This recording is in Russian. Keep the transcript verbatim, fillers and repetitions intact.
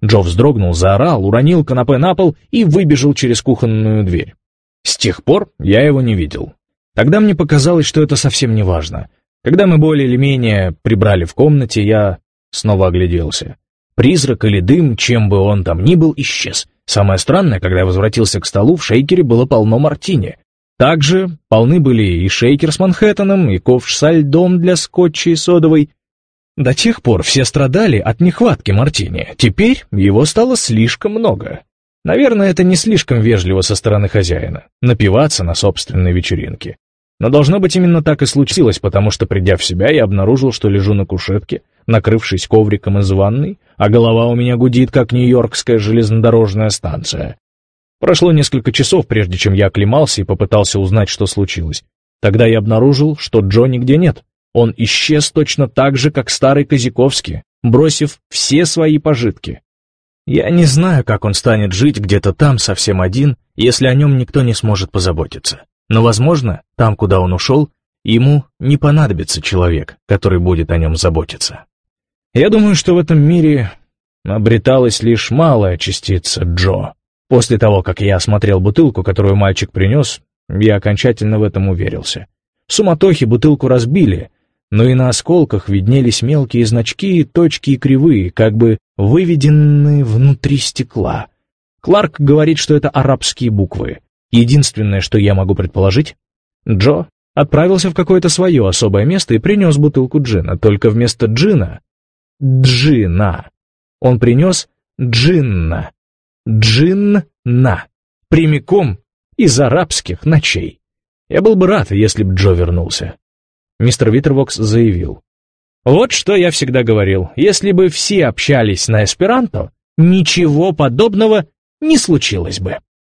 Джо вздрогнул, заорал, уронил канапе на пол и выбежал через кухонную дверь. С тех пор я его не видел. Тогда мне показалось, что это совсем не важно. Когда мы более или менее прибрали в комнате, я снова огляделся. Призрак или дым, чем бы он там ни был, исчез. Самое странное, когда я возвратился к столу, в шейкере было полно мартини. Также полны были и шейкер с Манхэттеном, и ковш со льдом для скотча и содовой. До тех пор все страдали от нехватки мартини. Теперь его стало слишком много. Наверное, это не слишком вежливо со стороны хозяина — напиваться на собственной вечеринке. Но должно быть именно так и случилось, потому что, придя в себя, я обнаружил, что лежу на кушетке, накрывшись ковриком из ванной, а голова у меня гудит, как нью-йоркская железнодорожная станция. Прошло несколько часов, прежде чем я оклемался и попытался узнать, что случилось. Тогда я обнаружил, что Джо нигде нет. Он исчез точно так же, как старый Козяковский, бросив все свои пожитки. Я не знаю, как он станет жить где-то там совсем один, если о нем никто не сможет позаботиться. Но, возможно, там, куда он ушел, ему не понадобится человек, который будет о нем заботиться. Я думаю, что в этом мире обреталась лишь малая частица Джо. После того, как я осмотрел бутылку, которую мальчик принес, я окончательно в этом уверился. В суматохе бутылку разбили, но и на осколках виднелись мелкие значки, точки и кривые, как бы выведенные внутри стекла. Кларк говорит, что это арабские буквы. Единственное, что я могу предположить, Джо отправился в какое-то свое особое место и принес бутылку джина, только вместо джина — джина. Он принес джинна, джинна, прямиком из арабских ночей. Я был бы рад, если б Джо вернулся. Мистер Витервокс заявил: «Вот что я всегда говорил, если бы все общались на эсперанто, ничего подобного не случилось бы».